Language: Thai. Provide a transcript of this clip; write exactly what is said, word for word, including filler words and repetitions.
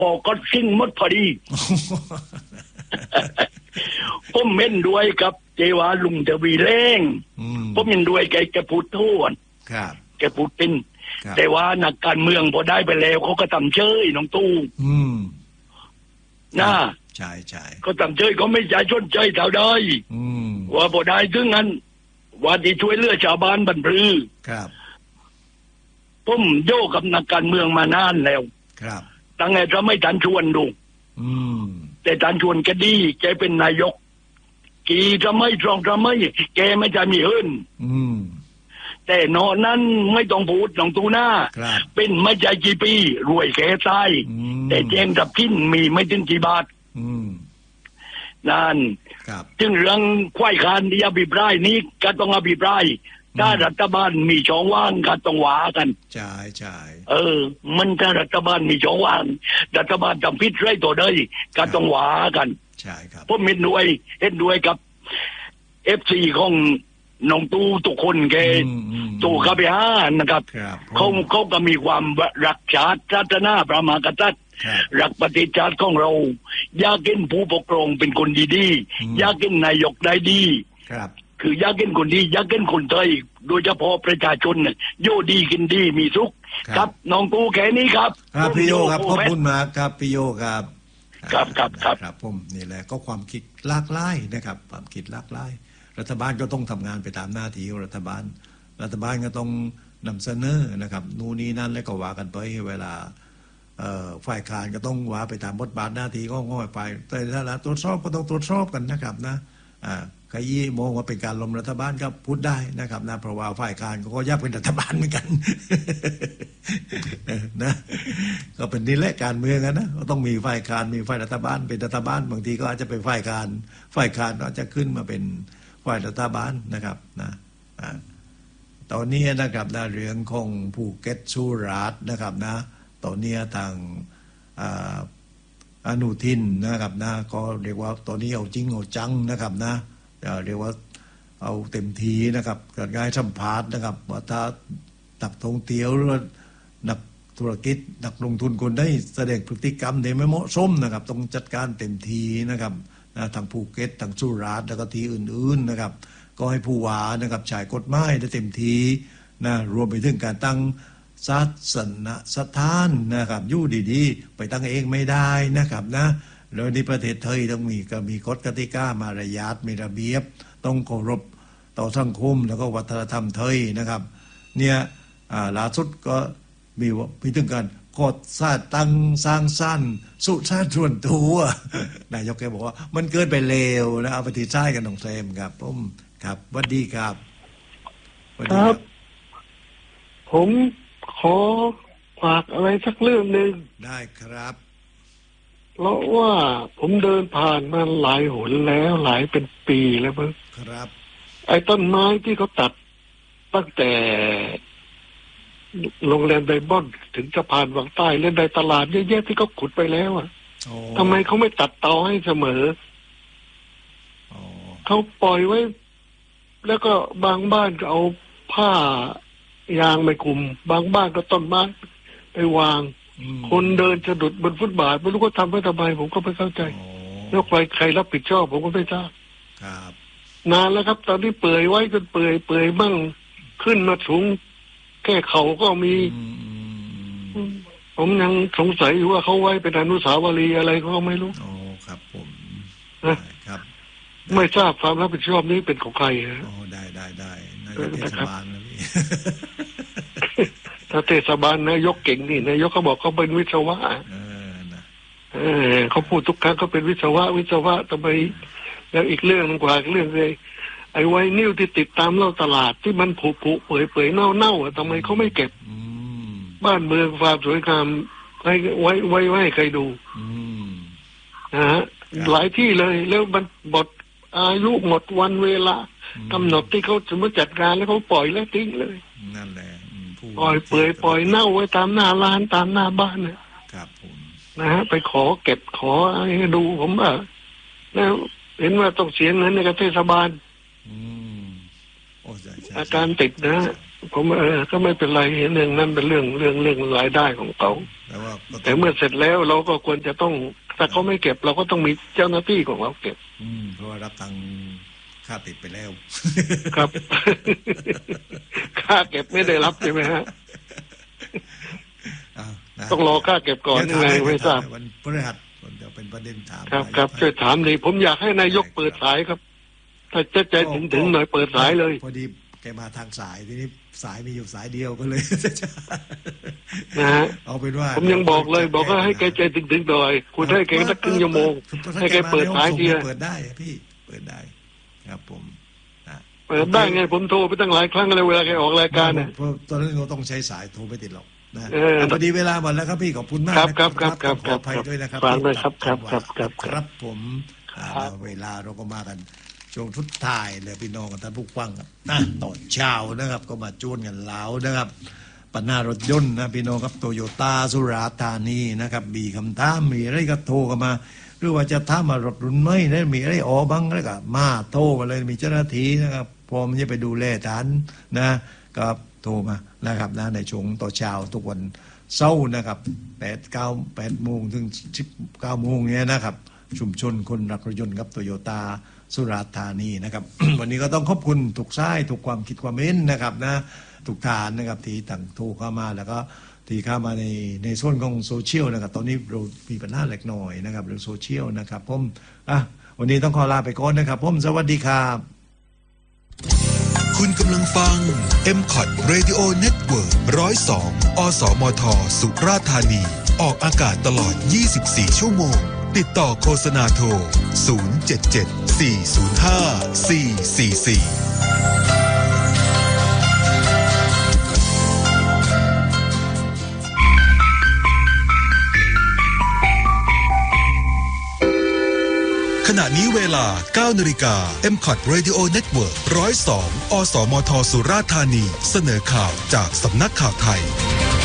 พอก็สิ้นหมดพอดี ผมเห็นด้วยกับเจวาลุงทวีเล่งผมเห็นด้วยแกแกพูดทุ่นแกพูดเป็นแต่ว่านักการเมืองพอได้ไปแล้วเขาก็ทำเชยน้องตู้นะใช่ใช่ก็ทำเชยเขาไม่ใจชนใจเท่าใดว่าพอได้ถึงนั้นว่าที่ช่วยเหลือชาวบ้านบรรพลือครับผมโยกกับนักการเมืองมานานแล้วครับตั้งแต่จะไม่ทันชวนดูแต่ทันชวนแกดีแกเป็นนายกกี่จะไม่ตรองจะไม่แกไม่จะมีเฮิรนแต่นอนนั้นไม่ต้องพูดน้องตูหน้าเป็นไม่ใจกี่ปีรวยแก่ตายแต่แจงกับทิ้นมีไม่ถึงกี่บาทนั่นถึงเรื่องควายคานที่อภิปรายนี้ก็ต้องอภิปรายถ้ารัฐบาลมีช่องว่างก็ต้องหวากันใช่ใช่เออมันถ้ารัฐบาลมีช่องว่างรัฐบาลทำผิดไรตัวใดก็ต้องหวากันใช่ครับผมเห็นด้วยเห็นด้วยกับเอฟซีของน้องตู้ทุกคนแกตู้ข้าไปห้านะครับเขาเขาก็มีความรักชาติศาสนาพระมหากษัตริย์รักประเทศชาติของเราอยากเห็นผู้ปกครองเป็นคนดีๆอยากเห็นนายกได้ดีคืออยากเห็นคนดีอยากเห็นคนไทยโดยเฉพาะประชาชนโยดีกินดีมีสุขครับน้องตู้แค่นี้ครับครับพี่โยครับขอบคุณมากครับพี่โยครับครับครับครับครับผมนี่แหละก็ความคิดหลากหลายนะครับความคิดหลากหลายรัฐบาลก็ต้องทำงานไปตามหน้าที่ของรัฐบาลรัฐบาลก็ต้องนำเสนอนะครับนู่นนี่นั่นแล้วก็ว่ากันไปเวลาฝ่ายค้านก็ต้องว่าไปตามบทบาทหน้าที่ของฝ่ายแต่ถ้าตรวจสอบก็ต้องตรวจสอบกันนะครับนะใครยี่มองว่าเป็นการล้มรัฐบาลก็พูดได้นะครับนะเพราะว่าฝ่ายค้านก็ยับเป็นรัฐบาลเหมือนกันนะก็เป็นนี่แหละการเมืองนะก็ต้องมีฝ่ายค้านมีฝ่ายรัฐบาลเป็นรัฐบาลบางทีก็อาจจะเป็นฝ่ายค้านฝ่ายค้านก็อาจจะขึ้นมาเป็นฝ่ายรัฐบาลนะครับนะตอนนี้นะครับนะเรื่องของภูเก็ตสุราษฎร์นะครับนะตอนนี้ทางอนุทินนะครับนะก็เรียกว่าตอนนี้เอาจริงเอาจังนะครับนะเรียกว่าเอาเต็มทีนะครับการง่ายสัมภาษณ์นะครับว่าถ้านักท่องเที่ยวหรือนักธุรกิจนักลงทุนคนได้แสดงพฤติกรรมที่ไม่เหมาะสมนะครับต้องจัดการเต็มทีนะครับนะทางภูเก็ตทางสุราษฎร์แล้วก็ที่อื่นๆนะครับก็ให้ผู้ว่านะครับใช้กฎหมายได้เต็มทีนะรวมไปถึงการตั้งศาสนสถานนะครับอยู่ดีๆไปตั้งเองไม่ได้นะครับนะแล้วในประเทศไทยต้องมีก็มีกฎกติกามารยาทมีระเบียบต้องเคารพต่อสังคมแล้วก็วัฒนธรรมไทยนะครับเนี่ยล่าสุดก็มีมีถึงการกดสร้างตั้งสร้างสรรค์สุชาติส่วนตัวนายกแกบอกว่ามันเกินไปเลวนะเอาไปทีใช้กันน้องเซมครับผมครับสวัสดีครับครับผมขอฝากอะไรสักเรื่องหนึ่งได้ครับเพราะว่าผมเดินผ่านมาหลายหนแล้วหลายเป็นปีแล้วมั้งครับไอ้ต้นไม้ที่เขาตัดตั้งแต่โรงแรมไดมอนด์ถึงสะพานวังใต้เล่นในตลาดเยอะๆที่เขาขุดไปแล้วอ่ะทำไมเขาไม่ตัดตอให้เสมอเขาปล่อยไว้แล้วก็บางบ้านก็เอาผ้ายางไม่คลุมบางบ้านก็ต้นไม้ไปวางคนเดินสะดุดบนฟุตบาทไม่รู้เขาทำไว้ทำไมผมก็ไม่เข้าใจแล้วใครใครรับผิดชอบผมก็ไม่ทราบนานแล้วครับตอนที่เปื่อยไว้จนเปื่อยเปื่อยมั่งขึ้นมาสูงแค่เขาก็มีผมยังสงสัยอยู่ว่าเขาไว้เป็นอนุสาวรีย์อะไรก็ไม่รู้อ๋อครับผมนะครับไม่ทราบความรับผิดชอบนี้เป็นของใครฮะอ๋อได้ได้ได้นายกเทศบาลนะพี่ถ้าเทศบาลนายกเก่งนี่นายกเขาบอกเขาเป็นวิศวะเออนะเออเขาพูดทุกครั้งเขาเป็นวิศวะวิศวะทำไมแล้วอีกเรื่องนึงกว่าเรื่องเลยไอ้ไวนิ้วที่ติดตามเล่าตลาดที่มันผุผุเปื่อยเปื่อยเน่าเน่าอ่ะทำไมเขาไม่เก็บบ้านเมืองความสวยงามให้ไว้ไว้ไว้ใครดูนะฮะหลายที่เลยแล้วมันหมดอายุหมดวันเวลากำหนดที่เขาสมมติจัดการแล้วเขาปล่อยแล้วทิ้งเลยนั่นแหละปล่อยเปื่อยปล่อยเน่าไว้ตามหน้าร้านตามหน้าบ้านนะครับผมนะฮะไปขอเก็บขอให้ดูผมว่าแล้วเห็นว่าต้องเสียเงินในเทศบาลอาการติดนะผมเออก็ไม่เป็นไรเรื่องนั้นเป็นเรื่องเรื่องเรื่องรายได้ของเขาแต่ว่าแต่เมื่อเสร็จแล้วเราก็ควรจะต้องถ้าเขาไม่เก็บเราก็ต้องมีเจ้าหน้าที่ของเราเก็บอืมเพราะว่ารับตังค่าติดไปแล้วครับ ค่าเก็บไม่ได้รับใช่ไหมฮะต้องรอค่าเก็บก่อนยังไงไม่ทราบวันพฤหัสมันจะเป็นประเด็นถามครับครับช่วยถามดิผมอยากให้นายกเปิดสายครับถ้าจะใจถึงถึงหน่อยเปิดสายเลยพอดีแกมาทางสายทีนี้สายมีอยู่สายเดียวก็เลยนะฮะเอาเป็นว่าผมยังบอกเลยบอกว่าให้แกใจถึงถึงหน่อยคุณให้แกสักครึ่งชั่วโมงให้แกเปิดสายเดียวเปิดได้พี่เปิดได้ครับผมเปิดได้ไงผมโทรไปตั้งหลายครั้งเลยเวลาแกออกรายการเนี่ยตอนนั้นเราต้องใช้สายโทรไม่ติดหรอกนะพอดีเวลาหมดแล้วครับพี่ขอบคุณมากครับครับครับครับขออภัยด้วยนะครับฟังเลยครับครับครับครับครับผมเวลาเราก็มากันช่วงทุดท้ายเลยพี่น้องกับท่านผู้ฟังครับนะตอนเช้านะครับก็มาจูนกันแล้วนะครับปัญหารถยนต์นะพี่น้องครับโตโยต้าสุราษฎร์ธานีนะครับมีคำถามมีอะไรก็โทรกันมาหรือว่าจะถามมารถรุ่นไม่ได้มีอะไรอ๋อบ้างแล้วก็มาโทรมาเลยมีเจ้าหน้าที่นะครับพร้อมจะไปดูแลท่านนะก็โทรมานะครับนะในช่วงต่อเช้าทุกวันเช้านะครับแปดเก้าแปดโมงถึงสิบเก้าโมงเนี้ยนะครับชุมชนคนรักรถยนต์ครับโตโยต้าสุราษฎร์ธานีนะครับ วันนี้ก็ต้องขอบคุณทุกสายทุกความคิดความเห็นนะครับนะทุกฐานนะครับที่ต่างโทรเข้ามาแล้วก็ที่เข้ามาในในส่วนของโซเชียลนะครับตอนนี้เรามีปัญหาเล็กน้อยนะครับเรื่องโซเชียลนะครับผมอ่ะวันนี้ต้องขอลาไปก่อนนะครับผมสวัสดีครับคุณกำลังฟัง เอ็ม คอท Radio Network หนึ่งศูนย์สอง อสมท สุราษฎร์ธานีออกอากาศตลอดยี่สิบสี่ชั่วโมงติดต่อโฆษณาโทรศูนย์ เจ็ด เจ็ด สี่ ศูนย์ ห้า สี่ สี่ สี่ขณะนี้เวลา เก้านาฬิกา เอ็ม คอท Radio Network หนึ่งศูนย์สอง อสมท สุราษฎร์ธานีเสนอข่าวจากสำนักข่าวไทย